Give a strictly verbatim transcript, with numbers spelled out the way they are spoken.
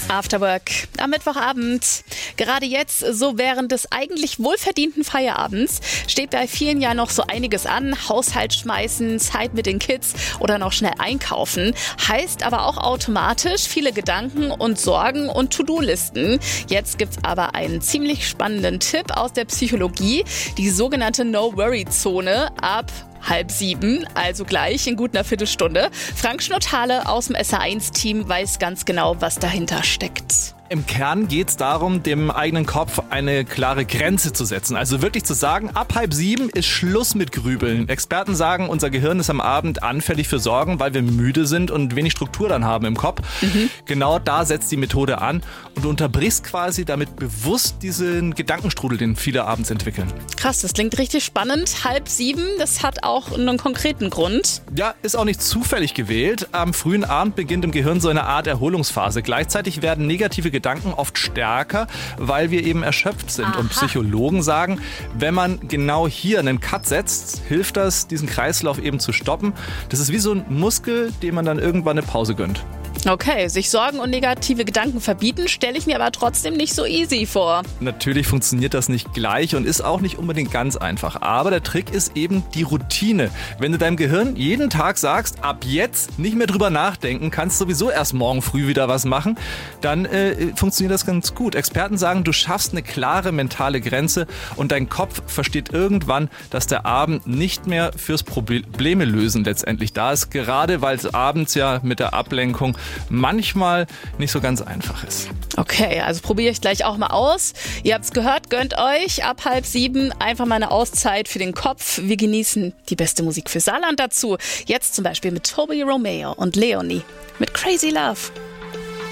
After Work am Mittwochabend. Gerade jetzt, so während des eigentlich wohlverdienten Feierabends, steht bei vielen ja noch so einiges an. Haushalt schmeißen, Zeit mit den Kids oder noch schnell einkaufen. Heißt aber auch automatisch viele Gedanken und Sorgen und To-Do-Listen. Jetzt gibt's aber einen ziemlich spannenden Tipp aus der Psychologie. Die sogenannte No-Worry-Zone ab halb sieben, also gleich in gut einer Viertelstunde. Frank Schnottale aus dem S R eins Team weiß ganz genau, was dahinter steckt. Im Kern geht es darum, dem eigenen Kopf eine klare Grenze zu setzen. Also wirklich zu sagen, ab halb sieben ist Schluss mit Grübeln. Experten sagen, unser Gehirn ist am Abend anfällig für Sorgen, weil wir müde sind und wenig Struktur dann haben im Kopf. Mhm. Genau da setzt die Methode an und du unterbrichst quasi damit bewusst diesen Gedankenstrudel, den viele abends entwickeln. Krass, das klingt richtig spannend. Halb sieben, das hat auch einen konkreten Grund. Ja, ist auch nicht zufällig gewählt. Am frühen Abend beginnt im Gehirn so eine Art Erholungsphase. Gleichzeitig werden negative Gedanken oft stärker, weil wir eben erschöpft sind. Aha. Und Psychologen sagen, wenn man genau hier einen Cut setzt, hilft das, diesen Kreislauf eben zu stoppen. Das ist wie so ein Muskel, dem man dann irgendwann eine Pause gönnt. Okay, sich Sorgen und negative Gedanken verbieten, stelle ich mir aber trotzdem nicht so easy vor. Natürlich funktioniert das nicht gleich und ist auch nicht unbedingt ganz einfach. Aber der Trick ist eben die Routine. Wenn du deinem Gehirn jeden Tag sagst, ab jetzt nicht mehr drüber nachdenken, kannst sowieso erst morgen früh wieder was machen, dann äh, funktioniert das ganz gut. Experten sagen, du schaffst eine klare mentale Grenze und dein Kopf versteht irgendwann, dass der Abend nicht mehr fürs Probleme lösen letztendlich da ist. Gerade weil es abends ja mit der Ablenkung manchmal nicht so ganz einfach ist. Okay, also probiere ich gleich auch mal aus. Ihr habt's gehört, gönnt euch ab halb sieben einfach mal eine Auszeit für den Kopf. Wir genießen die beste Musik für Saarland dazu. Jetzt zum Beispiel mit Toby Romeo und Leonie mit Crazy Love.